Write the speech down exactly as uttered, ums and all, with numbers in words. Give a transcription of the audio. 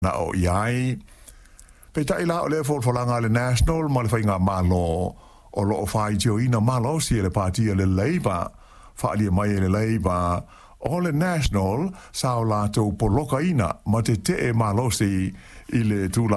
na o iai. Pe tai la o le fol folanga le National, ma le whainga malo o lo o whai tio ina malo si e le partia le Labour, whaalia mai e le Labour, o le National, sao la tau poloka ina, ma te te e malo si i le tūla